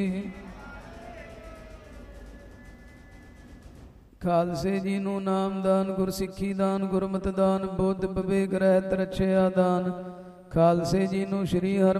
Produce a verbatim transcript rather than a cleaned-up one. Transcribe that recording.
ਖਾਲਸੇ ਜੀ ਨੂੰ ਨਾਮ ਦਾਨ, ਗੁਰਸਿੱਖੀ ਦਾਨ, ਗੁਰਮਤਿ ਦਾਨ, ਬੁੱਧ ਵਿਵੇਕ ਰਹਿਤ ਰਛਿਆ ਦਾਨ। ਖਾਲਸੇ ਜੀ ਨੂੰ ਸ਼੍ਰੀ ਹਰਿ